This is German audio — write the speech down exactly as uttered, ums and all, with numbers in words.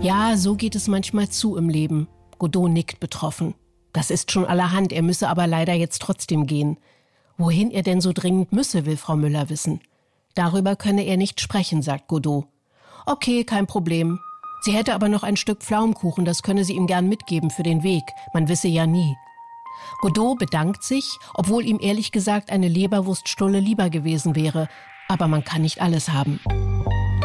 Ja, so geht es manchmal zu im Leben. Godot nickt betroffen. Das ist schon allerhand, er müsse aber leider jetzt trotzdem gehen. Wohin er denn so dringend müsse, will Frau Müller wissen. Darüber könne er nicht sprechen, sagt Godot. Okay, kein Problem. Sie hätte aber noch ein Stück Pflaumenkuchen, das könne sie ihm gern mitgeben für den Weg. Man wisse ja nie. Godot bedankt sich, obwohl ihm ehrlich gesagt eine Leberwurststulle lieber gewesen wäre. Aber man kann nicht alles haben.